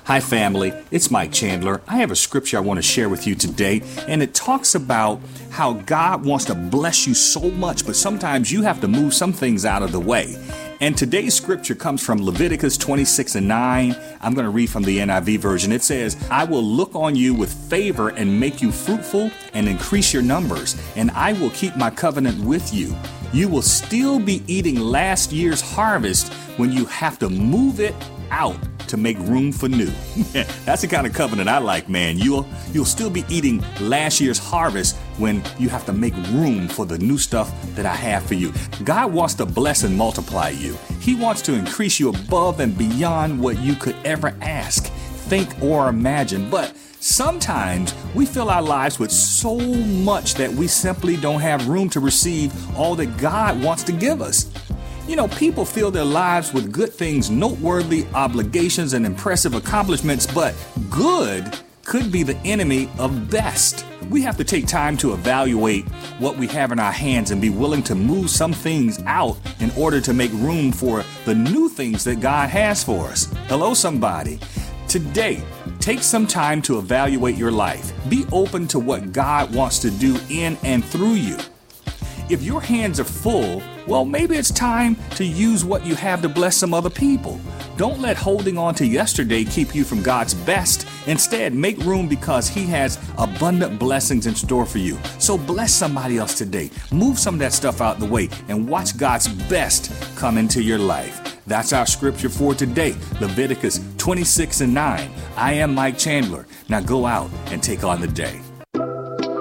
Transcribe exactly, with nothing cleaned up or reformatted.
Hi, family. It's Mike Chandler. I have a scripture I want to share with you today, and it talks about how God wants to bless you so much, but sometimes you have to move some things out of the way. And today's scripture comes from Leviticus twenty-six and nine. I'm going to read from the N I V version. It says, I will look on you with favor and make you fruitful and increase your numbers, and I will keep my covenant with you. You will still be eating last year's harvest when you have to move it out to make room for new. That's the kind of covenant I like, man. You'll you'll still be eating last year's harvest when you have to make room for the new stuff that I have for you. God wants to bless and multiply you. He wants to increase you above and beyond what you could ever ask, think, or imagine. But sometimes we fill our lives with so much that we simply don't have room to receive all that God wants to give us. You know, people fill their lives with good things, noteworthy obligations, and impressive accomplishments, but good could be the enemy of best. We have to take time to evaluate what we have in our hands and be willing to move some things out in order to make room for the new things that God has for us. Hello, somebody. Today, take some time to evaluate your life. Be open to what God wants to do in and through you. If your hands are full, well, maybe it's time to use what you have to bless some other people. Don't let holding on to yesterday keep you from God's best. Instead, make room because He has abundant blessings in store for you. So bless somebody else today. Move some of that stuff out the way and watch God's best come into your life. That's our scripture for today, Leviticus twenty-six and nine. I am Mike Chandler. Now go out and take on the day.